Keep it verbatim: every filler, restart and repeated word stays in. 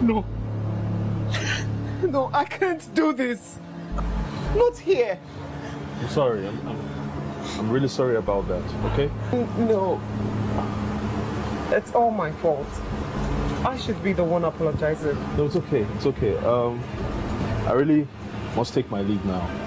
No. No, I can't do this. Not here. I'm sorry. I'm, I'm, I'm really sorry about that, okay? No. It's all my fault. I should be the one apologizing. No, it's okay. It's okay. Um, I really must take my leave now.